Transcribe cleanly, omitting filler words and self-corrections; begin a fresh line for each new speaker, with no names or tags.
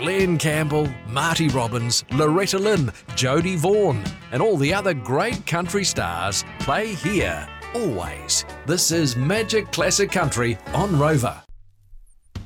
Glenn Campbell, Marty Robbins, Loretta Lynn, Jodie Vaughan, and all the other great country stars play here, always. This is Magic Classic Country on Rover.